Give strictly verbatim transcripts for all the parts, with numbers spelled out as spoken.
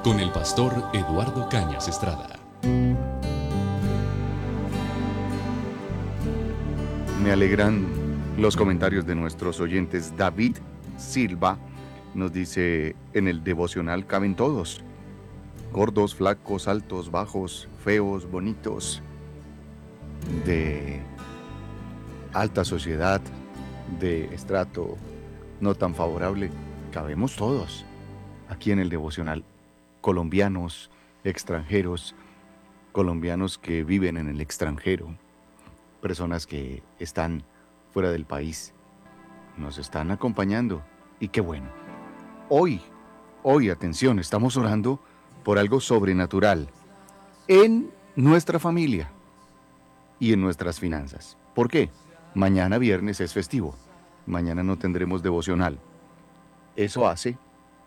con el pastor Eduardo Cañas Estrada. Me alegran los comentarios de nuestros oyentes. David Silva nos dice: en el devocional caben todos, gordos, flacos, altos, bajos, feos, bonitos, de alta sociedad, de estrato no tan favorable. Cabemos todos aquí en el devocional, colombianos, extranjeros, colombianos que viven en el extranjero, personas que están fuera del país, nos están acompañando, y qué bueno. Hoy, hoy, atención, estamos orando por algo sobrenatural en nuestra familia y en nuestras finanzas. ¿Por qué? Mañana viernes es festivo, mañana no tendremos devocional. Eso hace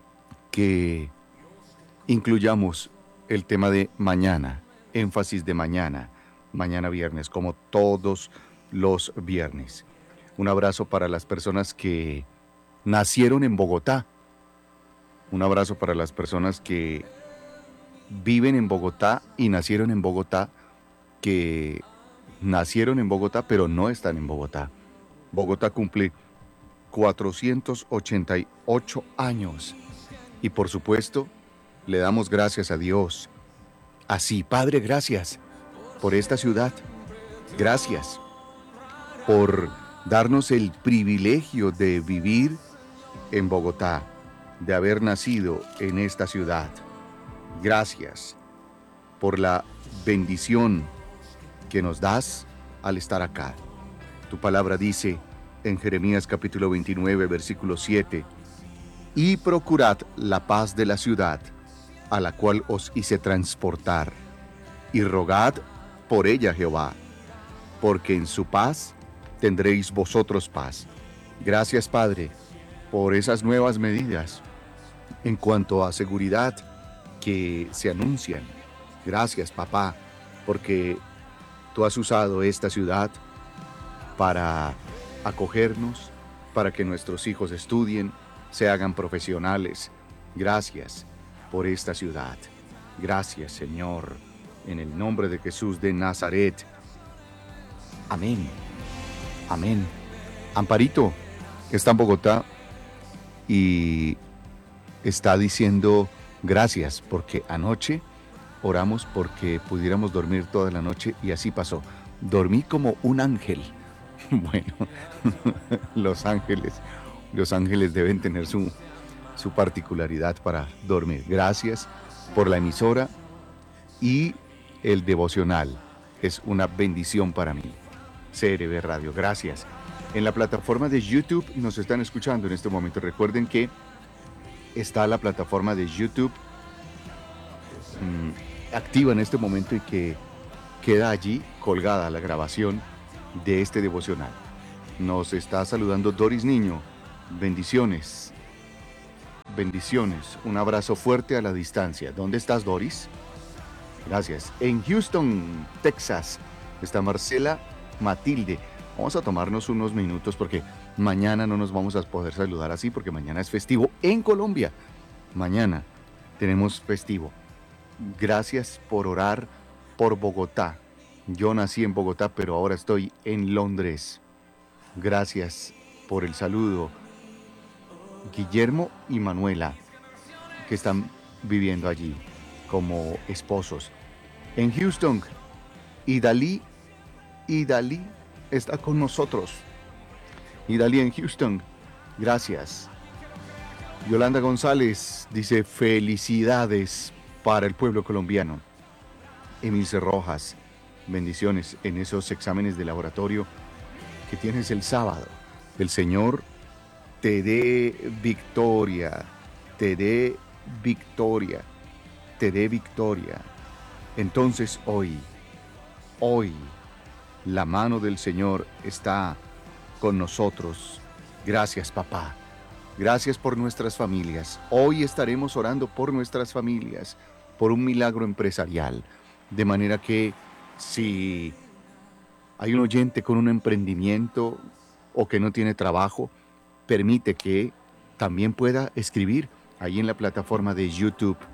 que incluyamos el tema de mañana, énfasis de mañana, mañana viernes, como todos los viernes. Un abrazo para las personas que nacieron en Bogotá. Un abrazo para las personas que viven en Bogotá y nacieron en Bogotá, que nacieron en Bogotá pero no están en Bogotá. Bogotá cumple cuatrocientos ochenta y ocho años. Y por supuesto, le damos gracias a Dios. Así, Padre, gracias por esta ciudad. Gracias por darnos el privilegio de vivir en Bogotá, de haber nacido en esta ciudad. Gracias por la bendición que nos das al estar acá. Tu palabra dice en Jeremías capítulo veintinueve, versículo siete: y procurad la paz de la ciudad, a la cual os hice transportar, y rogad por ella, Jehová, porque en su paz tendréis vosotros paz. Gracias, Padre, por esas nuevas medidas en cuanto a seguridad que se anuncian. Gracias, Papá, porque tú has usado esta ciudad para acogernos, para que nuestros hijos estudien, se hagan profesionales. Gracias por esta ciudad. Gracias, Señor, en el nombre de Jesús de Nazaret. Amén. Amén. Amparito está en Bogotá y está diciendo gracias porque anoche oramos porque pudiéramos dormir toda la noche y así pasó. Dormí como un ángel. Bueno, los ángeles, los ángeles deben tener su, su particularidad para dormir. Gracias por la emisora y el devocional. Es una bendición para mí. C R B Radio, gracias. En la plataforma de YouTube nos están escuchando en este momento. Recuerden que está la plataforma de YouTube mmm, activa en este momento y que queda allí colgada la grabación de este devocional. Nos está saludando Doris Niño. Bendiciones. Bendiciones. Un abrazo fuerte a la distancia. ¿Dónde estás, Doris? Gracias. En Houston, Texas, está Marcela Matilde. Vamos a tomarnos unos minutos porque mañana no nos vamos a poder saludar así porque mañana es festivo en Colombia. Mañana tenemos festivo. Gracias por orar por Bogotá. Yo nací en Bogotá, pero ahora estoy en Londres. Gracias por el saludo. Guillermo y Manuela, que están viviendo allí como esposos. En Houston, Idalí, Idalí está con nosotros. Idalí en Houston, gracias. Yolanda González dice felicidades para el pueblo colombiano. Emilce Rojas, bendiciones en esos exámenes de laboratorio que tienes el sábado. El Señor te dé victoria, te dé victoria, te dé victoria. Entonces hoy, hoy, la mano del Señor está con nosotros. Gracias, papá. Gracias por nuestras familias. Hoy estaremos orando por nuestras familias, por un milagro empresarial. De manera que si hay un oyente con un emprendimiento o que no tiene trabajo, permite que también pueda escribir ahí en la plataforma de YouTube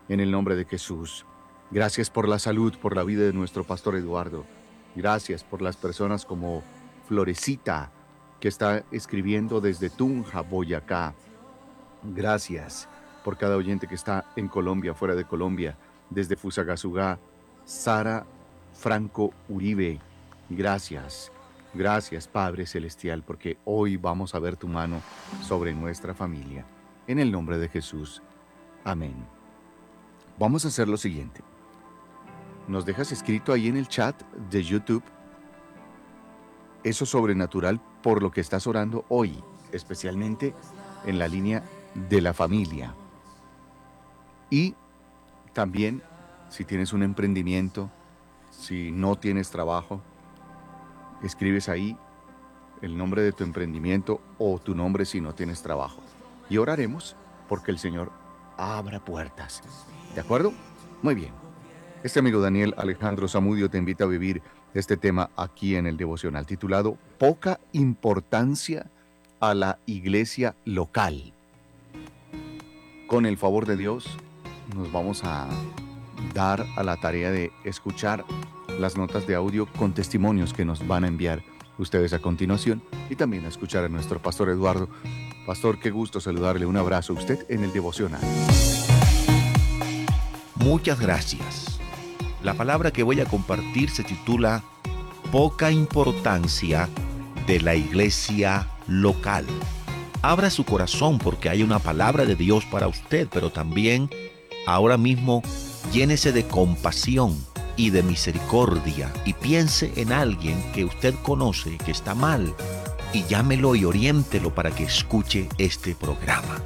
en el nombre de Jesús. Gracias por la salud, por la vida de nuestro pastor Eduardo. Gracias por las personas como Florecita, que está escribiendo desde Tunja, Boyacá. Gracias por cada oyente que está en Colombia, fuera de Colombia, desde Fusagasugá. Sara Franco Uribe, gracias. Gracias, Padre Celestial, porque hoy vamos a ver tu mano sobre nuestra familia. En el nombre de Jesús. Amén. Vamos a hacer lo siguiente. Nos dejas escrito ahí en el chat de YouTube eso sobrenatural por lo que estás orando hoy, especialmente en la línea de la familia. Y también, si tienes un emprendimiento, si no tienes trabajo, escribes ahí el nombre de tu emprendimiento o tu nombre si no tienes trabajo. Y oraremos porque el Señor abra puertas. ¿De acuerdo? Muy bien. Este amigo Daniel Alejandro Zamudio te invita a vivir este tema aquí en el devocional titulado Poca importancia a la iglesia local. Con el favor de Dios, nos vamos a dar a la tarea de escuchar las notas de audio con testimonios que nos van a enviar ustedes a continuación y también a escuchar a nuestro pastor Eduardo. Pastor, qué gusto saludarle. Un abrazo a usted en el devocional. Muchas gracias. La palabra que voy a compartir se titula Poca importancia de la iglesia local. Abra su corazón porque hay una palabra de Dios para usted, pero también ahora mismo llénese de compasión y de misericordia y piense en alguien que usted conoce que está mal y llámelo y oriéntelo para que escuche este programa.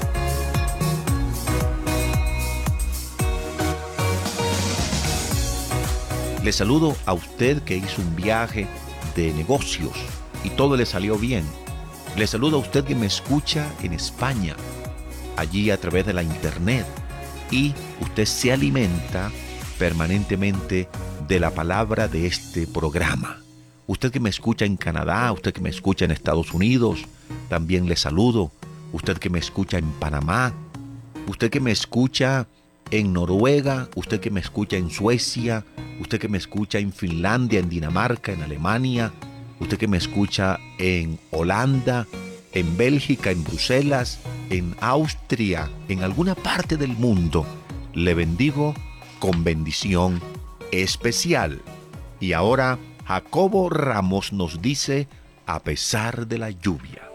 Le saludo a usted que hizo un viaje de negocios y todo le salió bien. Le saludo a usted que me escucha en España, allí a través de la internet, y usted se alimenta permanentemente de la palabra de este programa. Usted que me escucha en Canadá, usted que me escucha en Estados Unidos, también le saludo. Usted que me escucha en Panamá, usted que me escucha en Noruega, usted que me escucha en Suecia, usted que me escucha en Finlandia, en Dinamarca, en Alemania, usted que me escucha en Holanda, en Bélgica, en Bruselas, en Austria, en alguna parte del mundo, le bendigo con bendición especial. Y ahora Jacobo Ramos nos dice, a pesar de la lluvia.